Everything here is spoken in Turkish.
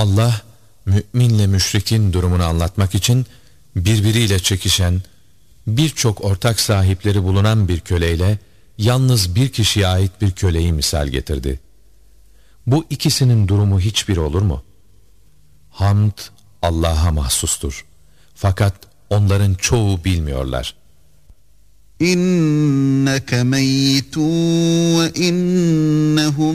Allah, müminle müşrikin durumunu anlatmak için birbiriyle çekişen, birçok ortak sahipleri bulunan bir köleyle yalnız bir kişiye ait bir köleyi misal getirdi. Bu ikisinin durumu hiçbir olur mu? Hamd Allah'a mahsustur. Fakat onların çoğu bilmiyorlar. İnneke meyyitun ve innehum